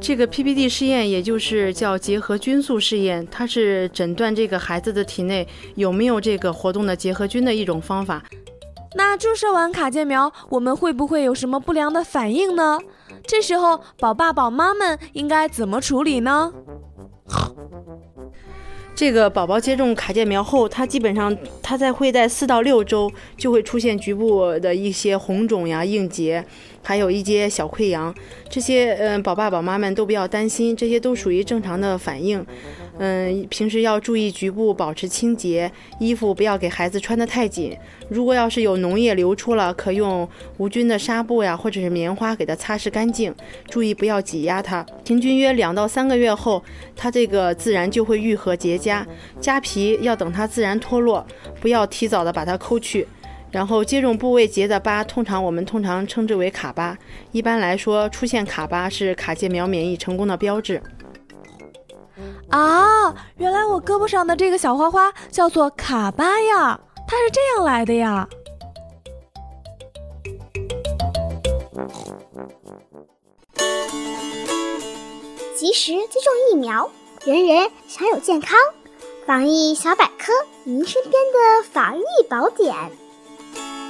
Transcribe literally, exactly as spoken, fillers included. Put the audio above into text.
这个 P P D 试验也就是叫结合菌素试验，它是诊断这个孩子的体内有没有这个活动的结合菌的一种方法。 那注射完卡介苗，我们会不会有什么不良的反应呢？这时候宝爸宝妈们应该怎么处理呢？ 这个宝宝接种卡介苗后，他基本上他在会在四到六周就会出现局部的一些红肿呀、硬结，还有一些小溃疡，这些嗯宝爸宝妈们都不要担心，这些都属于正常的反应。嗯，平时要注意局部保持清洁，衣服不要给孩子穿得太紧。如果要是有脓液流出了，可用无菌的纱布呀，或者是棉花给它擦拭干净。注意不要挤压它。平均约两到三个月后，它这个自然就会愈合结痂。痂皮要等它自然脱落，不要提早的把它抠去。然后接种部位结的疤，通常我们通常称之为卡疤。一般来说，出现卡疤是卡介苗免疫成功的标志。 啊，原来我胳膊上的这个小花花叫做卡疤呀，它是这样来的呀。 及时接种疫苗，人人享有健康。防疫小百科，您身边的防疫宝典。